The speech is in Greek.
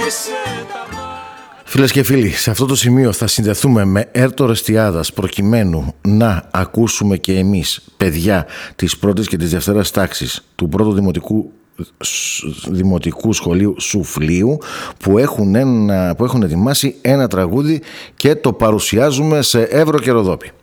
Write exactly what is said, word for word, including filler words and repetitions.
Φίλες και φίλοι, σε αυτό το σημείο θα συνδεθούμε με Έρτο Ρεστιάδας προκειμένου να ακούσουμε και εμείς παιδιά της πρώτης και της δευτέρας τάξης του πρώτου δημοτικού, δημοτικού σχολείου Σουφλίου που έχουν, ένα, που έχουν ετοιμάσει ένα τραγούδι και το παρουσιάζουμε σε Εύρο και Ροδόπη.